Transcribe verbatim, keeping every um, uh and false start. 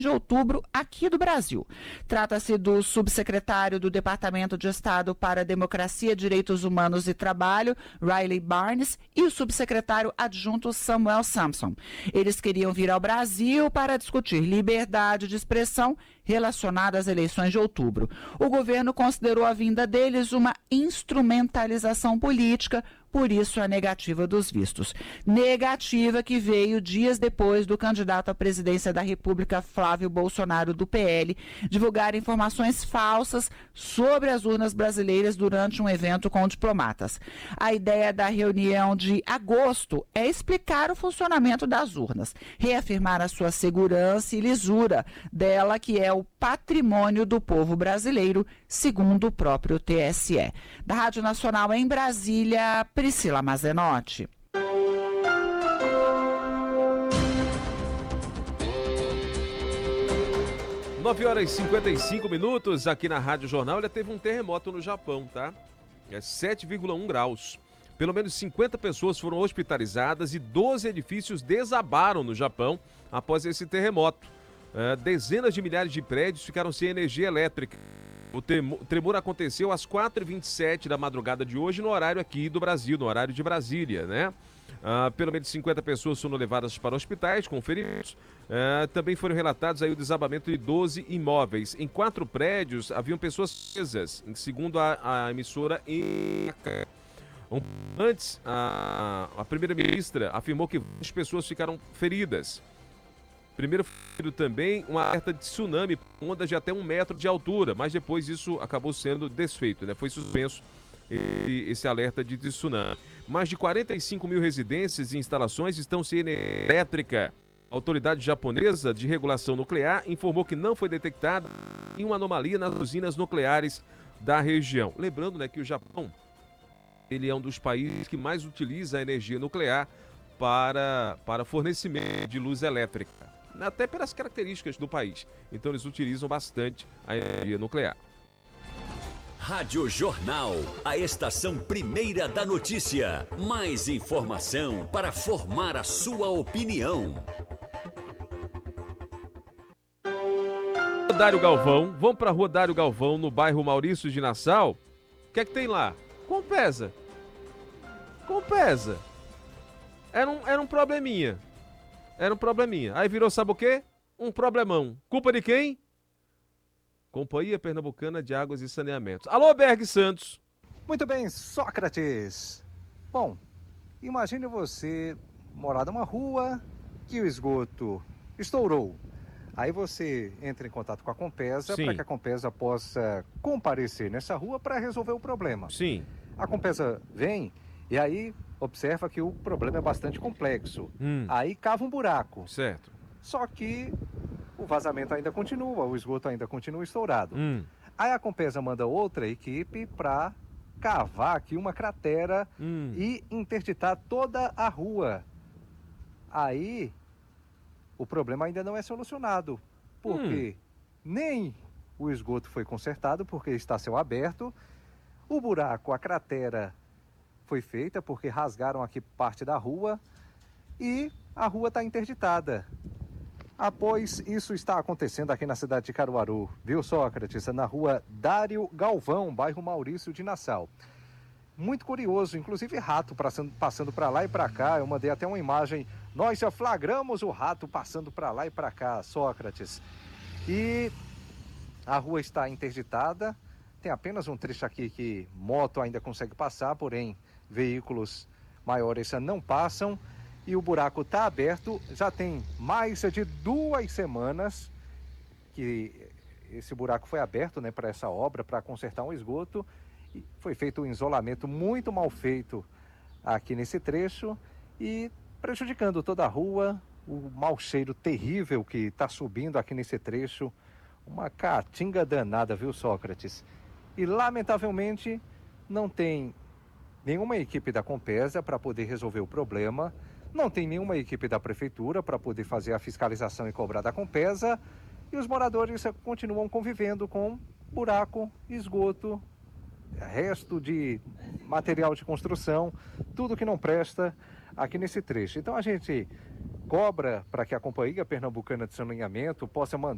de outubro aqui do Brasil. Trata-se do subsecretário do Departamento de Estado para a Democracia, Direitos Humanos e Trabalho, Riley Barnes, e o subsecretário adjunto Samuel Sampson. Eles queriam vir ao Brasil para discutir liberdade de expressão relacionada às eleições de outubro. O governo considerou a vinda deles uma instrumentalização política, por isso a negativa dos vistos. Negativa que veio dias depois do candidato à presidência da República, Flávio Bolsonaro, do P L, divulgar informações falsas sobre as urnas brasileiras durante um evento com diplomatas. A ideia da reunião de agosto é explicar o funcionamento das urnas, reafirmar a sua segurança e lisura dela, que é o patrimônio do povo brasileiro, segundo o próprio T S E. Da Rádio Nacional em Brasília, Priscila Mazenotti. nove horas e cinquenta e cinco minutos aqui na Rádio Jornal. Olha, teve um terremoto no Japão, tá? É sete vírgula um graus. Pelo menos cinquenta pessoas foram hospitalizadas e doze edifícios desabaram no Japão após esse terremoto. É, dezenas de milhares de prédios ficaram sem energia elétrica. O tremor aconteceu às quatro e vinte e sete da madrugada de hoje, no horário aqui do Brasil, no horário de Brasília, né? Ah, pelo menos cinquenta pessoas foram levadas para hospitais com ferimentos. Ah, também foram relatados aí o desabamento de doze imóveis. Em quatro prédios haviam pessoas presas, segundo a, a emissora. Um, antes, a, a primeira-ministra afirmou que várias pessoas ficaram feridas. Primeiro foi também um alerta de tsunami, ondas de até um metro de altura, mas depois isso acabou sendo desfeito, né? Foi suspenso esse, esse alerta de tsunami. Mais de quarenta e cinco mil residências e instalações estão sem energia elétrica. A autoridade japonesa de regulação nuclear informou que não foi detectada nenhuma anomalia nas usinas nucleares da região. Lembrando, né, que o Japão ele é um dos países que mais utiliza a energia nuclear para, para fornecimento de luz elétrica, até pelas características do país. Então eles utilizam bastante a energia nuclear. Rádio Jornal, a estação primeira da notícia. Mais informação para formar a sua opinião. Dário Galvão, vamos para a rua Dário Galvão, no bairro Maurício de Nassau. O que é que tem lá? Compesa. Compesa. Era um, era um probleminha. Era um probleminha. Aí virou, sabe o quê? Um problemão. Culpa de quem? Companhia Pernambucana de Águas e Saneamentos. Alô, Berg Santos. Muito bem, Sócrates. Bom, imagine você morar numa rua que o esgoto estourou. Aí você entra em contato com a Compesa para que a Compesa possa comparecer nessa rua para resolver o problema. Sim. A Compesa vem e aí observa que o problema é bastante complexo. Hum. Aí cava um buraco. Certo. Só que o vazamento ainda continua, o esgoto ainda continua estourado. Hum. Aí a Compesa manda outra equipe para cavar aqui uma cratera hum. e interditar toda a rua. Aí o problema ainda não é solucionado, porque hum. nem o esgoto foi consertado, porque está a céu aberto, o buraco, a cratera foi feita porque rasgaram aqui parte da rua e a rua está interditada. Após isso está acontecendo aqui na cidade de Caruaru, viu, Sócrates? Na rua Dário Galvão, bairro Maurício de Nassau. Muito curioso, inclusive rato passando para lá e para cá. Eu mandei até uma imagem. Nós já flagramos o rato passando para lá e para cá, Sócrates. E a rua está interditada. Tem apenas um trecho aqui que moto ainda consegue passar, porém veículos maiores não passam. E o buraco está aberto, já tem mais de duas semanas que esse buraco foi aberto, né, para essa obra, para consertar um esgoto. E foi feito um isolamento muito mal feito aqui nesse trecho e prejudicando toda a rua, o mau cheiro terrível que está subindo aqui nesse trecho. Uma caatinga danada, viu, Sócrates? E lamentavelmente não tem nenhuma equipe da Compesa para poder resolver o problema. Não tem nenhuma equipe da prefeitura para poder fazer a fiscalização e cobrar da Compesa. E os moradores continuam convivendo com buraco, esgoto, resto de material de construção, tudo que não presta aqui nesse trecho. Então a gente cobra para que a Companhia Pernambucana de Saneamento possa mandar